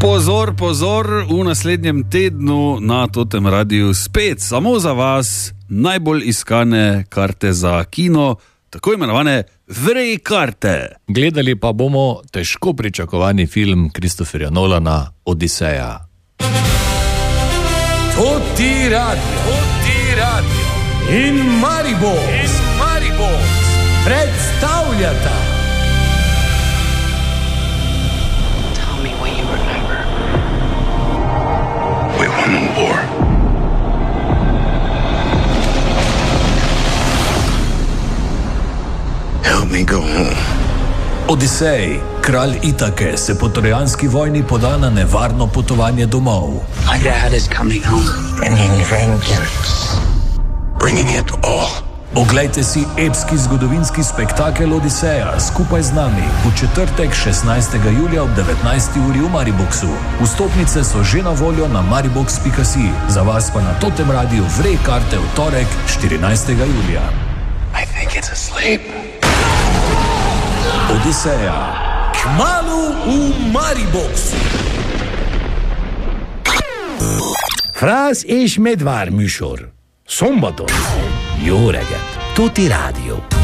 Pozor, pozor, v naslednjem tednu na Totem Radiu spet samo za vas najbolj iskane karte za kino, tako imenovane Vrej karte. Gledali pa bomo težko pričakovani film Christopherja Nolana Odiseja. Toti radio in Maribox predstavljata We won the war. Help me go home. Odisej, kralj Itake, se po trojanski vojni poda na nevarno potovanje domov. My dad is coming home. Bringing vengeance. Bringing it all. Oglejte si epski zgodovinski spektakel Odiseja skupaj z nami v četrtek 16. julija ob 19. uri v Mariboxu. Vstopnice so že na voljo na maribox.si, za vas pa na Totem Radiu Vrej karte v torek 14. julija. I think it's asleep. Odiseja. kmalu v Mariboxu. Frász és medvár műsor. Szombaton. Jó reggelt. Tuti Rádió.